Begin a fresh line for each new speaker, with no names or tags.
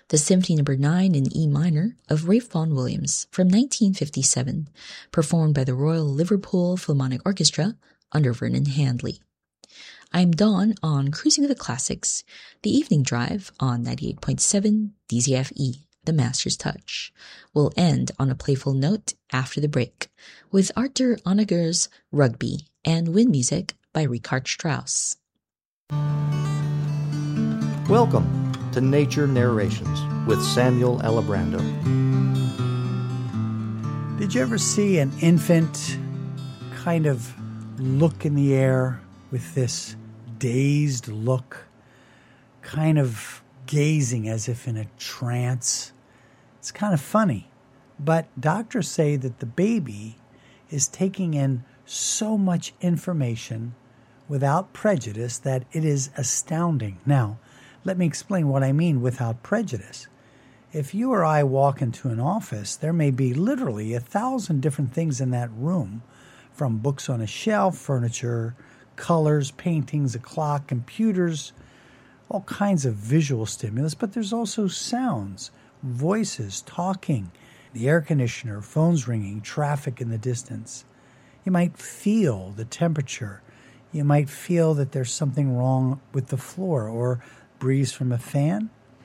the Symphony No. 9 in E minor of Ralph Vaughan Williams from 1957, performed by the Royal Liverpool Philharmonic Orchestra under Vernon Handley. I'm Dawn on Cruising the Classics, the evening drive on 98.7 DZFE, The Master's Touch. We'll end on a playful note after the break with Arthur Honegger's Rugby and Wind Music by Richard Strauss.
Welcome to Nature Narrations with Samuel Alibrando.
Did you ever see an infant kind of look in the air with this dazed look, kind of gazing as if in a trance? It's kind of funny, but doctors say that the baby is taking in so much information without prejudice that it is astounding. Now, let me explain what I mean without prejudice. If you or I walk into an office, there may be literally 1,000 different things in that room, from books on a shelf, furniture, colors, paintings, a clock, computers, all kinds of visual stimulus, but there's also sounds, voices, talking, the air conditioner, phones ringing, traffic in the distance. You might feel the temperature. You might feel that there's something wrong with the floor or breeze from a fan.